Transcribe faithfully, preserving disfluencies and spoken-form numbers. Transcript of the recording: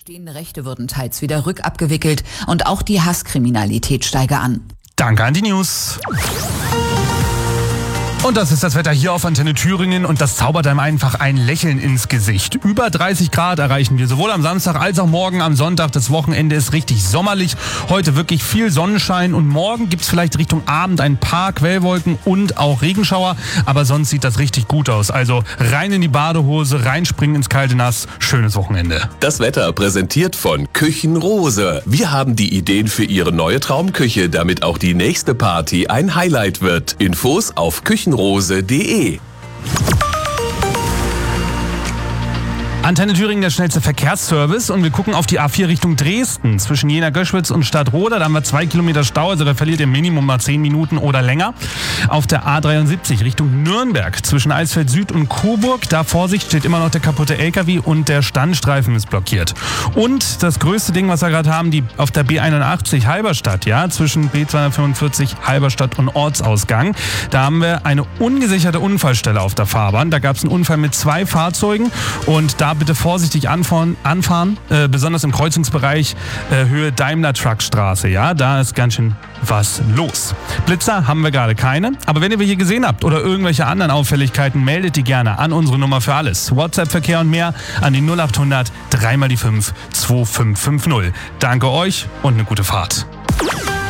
Bestehende Rechte würden teils wieder rückabgewickelt und auch die Hasskriminalität steige an. Danke an die News. Und das ist das Wetter hier auf Antenne Thüringen und das zaubert einem einfach ein Lächeln ins Gesicht. Über dreißig Grad erreichen wir sowohl am Samstag als auch morgen am Sonntag. Das Wochenende ist richtig sommerlich. Heute wirklich viel Sonnenschein und morgen gibt's vielleicht Richtung Abend ein paar Quellwolken und auch Regenschauer. Aber sonst sieht das richtig gut aus. Also rein in die Badehose, reinspringen ins kalte Nass. Schönes Wochenende. Das Wetter präsentiert von Küchenrose. Wir haben die Ideen für Ihre neue Traumküche, damit auch die nächste Party ein Highlight wird. Infos auf küchenrose punkt de. Antenne Thüringen, der schnellste Verkehrsservice, und wir gucken auf die A vier Richtung Dresden. Zwischen Jena-Göschwitz und Stadtroda, da haben wir zwei Kilometer Stau, also da verliert ihr Minimum mal zehn Minuten oder länger. Auf der A dreiundsiebzig Richtung Nürnberg, zwischen Eisfeld Süd und Coburg, da Vorsicht, steht immer noch der kaputte L K W und der Standstreifen ist blockiert. Und das größte Ding, was wir gerade haben, die auf der B einundachtzig Halberstadt, ja, zwischen B zweihundertfünfundvierzig Halberstadt und Ortsausgang. Da haben wir eine ungesicherte Unfallstelle auf der Fahrbahn. Da gab es einen Unfall mit zwei Fahrzeugen und da bitte vorsichtig anfahren, anfahren äh, besonders im Kreuzungsbereich äh, Höhe Daimler-Truck-Straße. Ja, da ist ganz schön was los. Blitzer haben wir gerade keine, aber wenn ihr welche gesehen habt oder irgendwelche anderen Auffälligkeiten, meldet die gerne an unsere Nummer für alles. WhatsApp-Verkehr und mehr an die null achthundert drei mal die fünf zwei fünf fünf null. Danke euch und eine gute Fahrt.